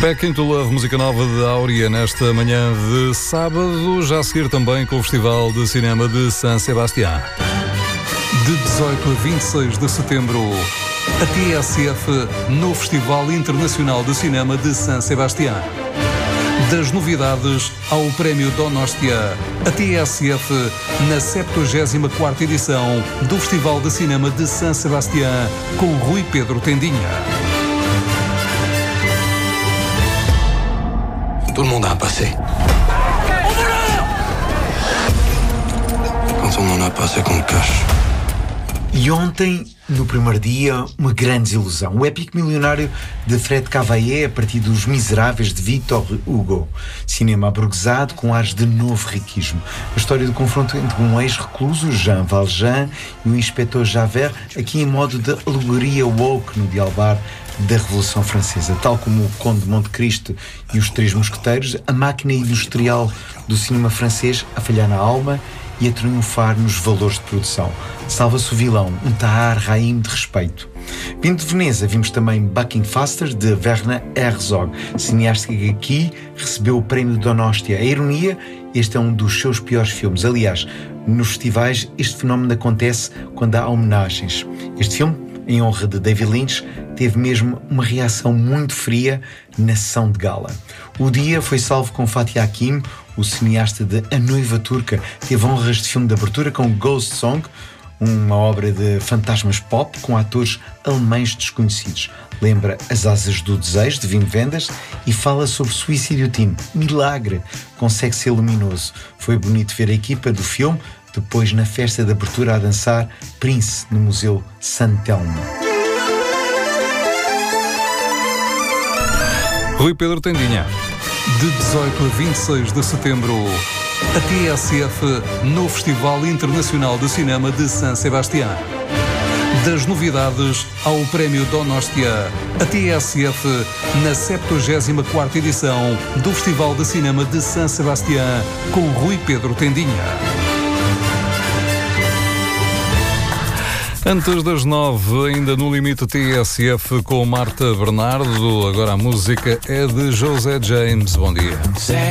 Back into Love, música nova de Áurea, nesta manhã de sábado, já a seguir também com o Festival de Cinema de San Sebastián. De 18 a 26 de setembro, a TSF no Festival Internacional de Cinema de San Sebastián. Das novidades ao Prémio Donostia, a TSF na 74ª edição do Festival de Cinema de San Sebastián com Rui Pedro Tendinha. Tout le monde a un passé. Quand on n'en a pas, c'est qu'on le cache. E ontem, no primeiro dia, uma grande desilusão. O épico milionário de Fred Cavaillé a partir dos Miseráveis de Victor Hugo. Cinema aburguesado com ares de novo riquismo. A história do confronto entre um ex-recluso, Jean Valjean, e o inspetor Javert, aqui em modo de alegoria woke no dialbar da Revolução Francesa. Tal como o Conde de Monte Cristo e os Três Mosqueteiros, a máquina industrial do cinema francês a falhar na alma e a triunfar nos valores de produção. Salva-se o vilão, um Tahar Rahim de respeito. Vindo de Veneza, vimos também Bucking Faster, de Werner Herzog, cineasta que aqui recebeu o prémio Donostia. A ironia, este é um dos seus piores filmes. Aliás, nos festivais este fenómeno acontece quando há homenagens. Este filme, em honra de David Lynch, teve mesmo uma reação muito fria na sessão de gala. O dia foi salvo com Fatih Akin, o cineasta de A Noiva Turca. Teve honras de filme de abertura com Ghost Song, uma obra de fantasmas pop com atores alemães desconhecidos. Lembra As Asas do Desejo, de Wim Wenders, e fala sobre suicídio teen. Milagre! Consegue ser luminoso. Foi bonito ver a equipa do filme depois na festa de abertura a dançar Prince no Museu San Telmo. Rui Pedro Tendinha. De 18 a 26 de setembro, a TSF no Festival Internacional de Cinema de San Sebastián. Das novidades ao Prémio Donostia, a TSF na 74ª edição do Festival de Cinema de San Sebastián com Rui Pedro Tendinha. Antes das 9, ainda no limite TSF com Marta Bernardo. Agora a música é de José James. Bom dia.